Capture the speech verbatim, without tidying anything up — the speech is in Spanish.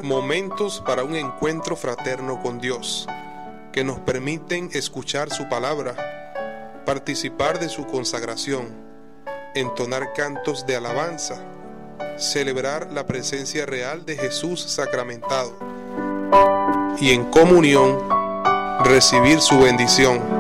momentos para un encuentro fraterno con Dios, que nos permiten escuchar su palabra, participar de su consagración, entonar cantos de alabanza, celebrar la presencia real de Jesús sacramentado y en comunión recibir su bendición.